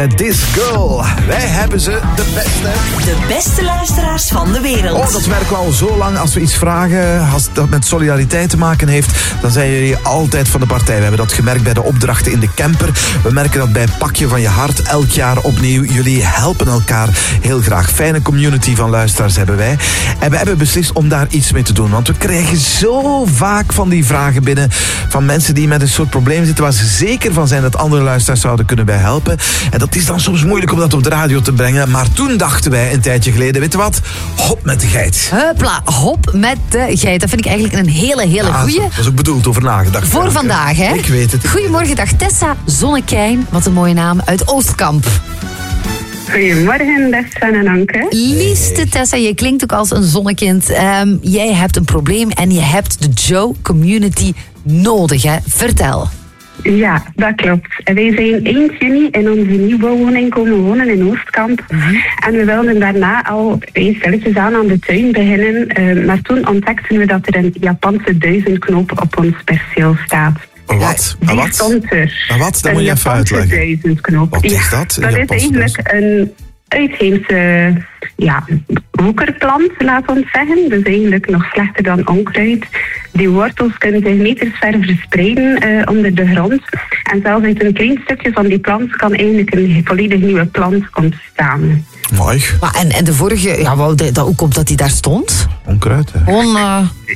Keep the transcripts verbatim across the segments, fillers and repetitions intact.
met This Girl. Wij hebben ze de beste. De beste luisteraars van de wereld. Oh, dat werken we al zo lang. Als we iets vragen, als dat met solidariteit te maken heeft, dan zijn jullie altijd van de partij. We hebben dat gemerkt bij de opdrachten in de camper. We merken dat bij Pakje van je Hart elk jaar opnieuw. Jullie helpen elkaar heel graag. Fijne community van luisteraars hebben wij. En we hebben beslist om daar iets mee te doen. Want we krijgen zo vaak van die vragen binnen van mensen die met een soort probleem zitten waar ze zeker van zijn dat andere luisteraars zouden kunnen bij helpen. En dat is dan soms moeilijk om dat op de radio te brengen. Maar toen dachten wij een tijdje geleden, weet je wat? Hop met de geit. Hupla, hop met de geit. Dat vind ik eigenlijk een hele, hele ah, goeie. Dat is ook bedoeld over nagedacht. Voor ja, vandaag, hè? Ik weet het. Goedemorgen, dag Tessa Zonnekijn. Wat een mooie naam. Uit Oostkamp. Goedemorgen, best Sven en Anke. Liefste Tessa, je klinkt ook als een zonnekind. Um, jij hebt een probleem en je hebt de Joe Community nodig, hè? Vertel. Ja, dat klopt. Wij zijn eind juni in onze nieuwbouwwoning komen wonen in Oostkamp. Mm-hmm. En we wilden daarna al stilletjes aan aan de tuin beginnen. Uh, maar toen ontdekten we dat er een Japanse duizendknoop op ons perceel staat. Wat? Die wat? stond er. Maar wat? Dat een moet je even uitleggen. duizendknoop. Wat is ja, dat? Dat is eigenlijk een uitheemse ja, woekerplant, laat ons zeggen. Dus eigenlijk nog slechter dan onkruid. Die wortels kunnen zich metersver verspreiden uh, onder de grond. En zelfs uit een klein stukje van die plant kan eigenlijk een volledig nieuwe plant ontstaan. Mooi. Maar en, en de vorige, ja, wou de, dat, hoe komt dat die daar stond? Onkruid, hè? Gewoon... Uh...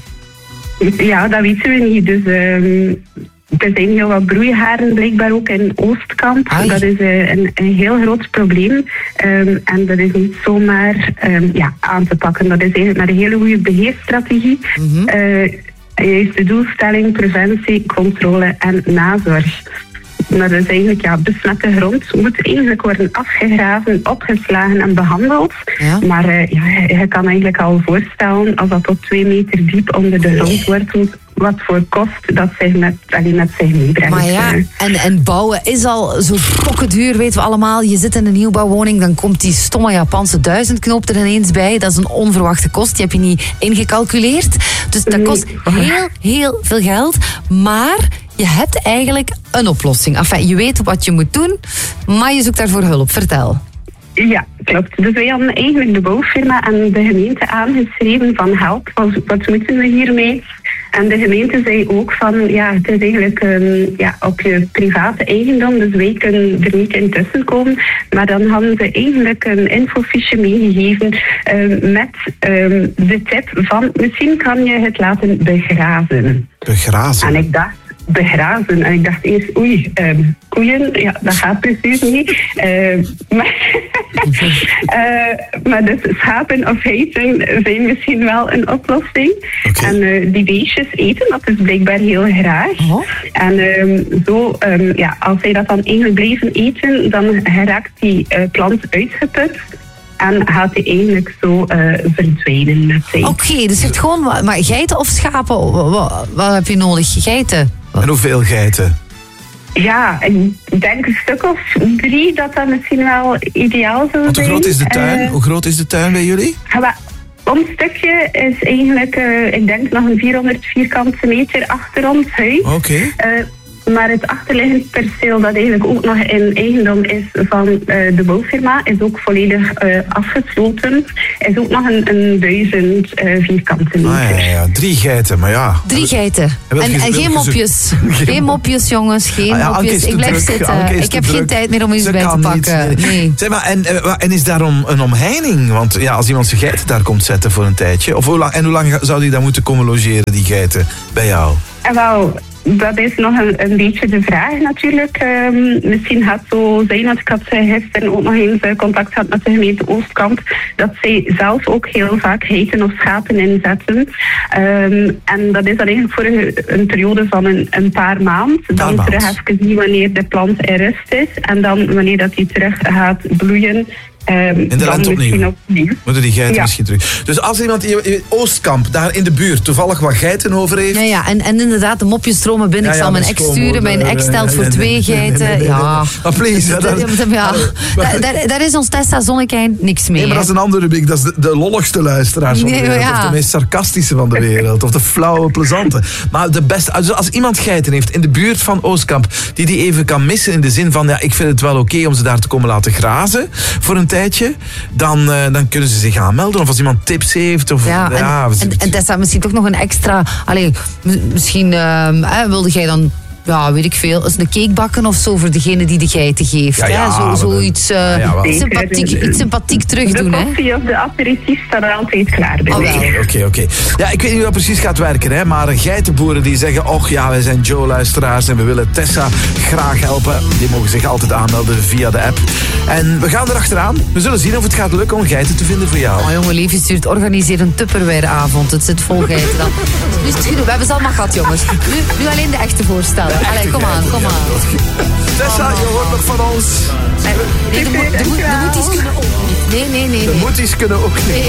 Ja, dat weten we niet. Dus... Uh, Er zijn heel wat broeiharen blijkbaar ook in Oostkamp. Ai. Dat is uh, een, een heel groot probleem. Um, en dat is niet zomaar um, ja, aan te pakken. Dat is eigenlijk met een hele goede beheerstrategie. Mm-hmm. Uh, juist de doelstelling, preventie, controle en nazorg. Maar dat is eigenlijk, ja, besmette grond moet eigenlijk worden afgegraven, opgeslagen en behandeld. Ja. Maar uh, ja, je kan eigenlijk al voorstellen, als dat tot twee meter diep onder de grond wortelt, wat voor kost dat zich met, alleen met zich meebrengt. Maar ja, en, en bouwen is al zo pokkenduur, weten we allemaal. Je zit in een nieuwbouwwoning, dan komt die stomme Japanse duizendknoop er ineens bij. Dat is een onverwachte kost, die heb je niet ingecalculeerd. Dus dat kost heel, heel veel geld. Maar je hebt eigenlijk een oplossing. Enfin, je weet wat je moet doen, maar je zoekt daarvoor hulp. Vertel. Ja, klopt. Dus wij hadden eigenlijk de bouwfirma en de gemeente aangeschreven van help, wat, wat moeten we hiermee? En de gemeente zei ook van, ja, het is eigenlijk um, ja, op je private eigendom, dus wij kunnen er niet in tussenkomen. Maar dan hadden ze eigenlijk een infofiche meegegeven um, met um, de tip van, misschien kan je het laten begrazen. Begrazen? En ik dacht, begrazen. En ik dacht eerst, oei, um, koeien, ja, dat gaat precies niet. Uh, maar, uh, maar dus schapen of geiten zijn misschien wel een oplossing. Okay. En uh, die beestjes eten dat dus blijkbaar heel graag. Oh. En um, zo, um, ja, als zij dat dan eigenlijk blijven eten, dan geraakt die uh, plant uitgeput. En gaat hij eigenlijk zo uh, verdwijnen met zijn. Oké, okay, dus je hebt gewoon, maar geiten of schapen, wat, wat heb je nodig? Geiten? En hoeveel geiten? Ja, ik denk een stuk of drie dat dat misschien wel ideaal zou Want zijn. Hoe groot is de tuin? Uh, hoe groot is de tuin bij jullie? Ja, ons stukje is eigenlijk, uh, ik denk nog een vierhonderd vierkante meter achter ons huis. Oké. Okay. Uh, Maar het achterliggend perceel, dat eigenlijk ook nog in eigendom is van uh, de bouwfirma, is ook volledig uh, afgesloten. Is ook nog een, een duizend uh, vierkante meter. Ah, ja, ja, drie geiten, maar ja. Drie geiten. En, en, en geen mopjes. Geen mopjes, jongens. Geen ah, ja, mopjes. Ik blijf druk. zitten. Ik heb druk. geen tijd meer om iets bij te pakken. Niet, nee. Nee. Zeg maar, en, en is daarom een omheining? Want ja, als iemand zijn geiten daar komt zetten voor een tijdje. Of hoe lang, en hoe lang zou die daar moeten komen logeren, die geiten, bij jou? En wel... Dat is nog een, een beetje de vraag natuurlijk. Um, misschien gaat het zo zijn, dat ik had gisteren ook nog eens contact gehad met de gemeente Oostkamp, dat zij zelf ook heel vaak geiten of schapen inzetten. Um, en dat is dan eigenlijk voor een, een periode van een, een paar maanden. Dan terug even zien wanneer de plant in rust is. En dan wanneer dat die terug gaat bloeien, Um, in de lente opnieuw. opnieuw. Moeten die geiten Ja. misschien terug. Dus als iemand in in Oostkamp, daar in de buurt, toevallig wat geiten over heeft... Ja, ja. En, en inderdaad, de mopjes stromen binnen. Ja, ik ja, zal mijn mijn ex sturen. Mijn schoonmoeder, ex stelt eh, voor nee, twee nee, nee, nee, geiten. nee, nee, Ja. nee. Maar please, hè, dat- Ja, daar, daar, daar is ons Tessa Zonnekijn niks mee. Nee, maar dat is een andere rubriek. Dat is de, de lolligste luisteraars van de Nee, wereld. ja. Of de meest sarcastische van de wereld. Of de flauwe, plezante. Maar de beste... Also als iemand geiten heeft in de buurt van Oostkamp, die die even kan missen in de zin van, ja, ik vind het wel oké om ze daar te komen laten grazen voor een tijdje, dan, uh, dan kunnen ze zich aanmelden. Of als iemand tips heeft. Of, Ja, en, ja, en, en Tessa, misschien toch nog een extra... Allee, m- misschien uh, eh, wilde jij dan... Ja, weet ik veel. Eens een cake bakken of zo voor degene die de geiten geeft. Ja, ja, hè? Zo, maar zoiets uh, ja, ja, wel. sympathiek, iets sympathiek terug doen. De Hè? koffie of de aperitief staat er altijd klaar bij Oh, mij. wel. Oké, oké. Ja, ik weet niet hoe dat precies gaat werken, hè, maar geitenboeren die zeggen, och ja, wij zijn Joe-luisteraars en we willen Tessa graag helpen. Die mogen zich altijd aanmelden via de app. En we gaan erachteraan. We zullen zien of het gaat lukken om geiten te vinden voor jou. Oh, jongen, Levi stuurt, organiseer een Tupperware-avond. Het zit vol geiten dan. Nu is het genoeg. We hebben ze allemaal gehad, jongens. Nu, nu alleen de echte voorstellen. Allee, kom aan, kom aan. Tessa, je hoort nog van ons. Nee, de, mo- de, mo- de moeties kunnen ook niet. Nee, nee, nee. De nee. moeties kunnen ook niet.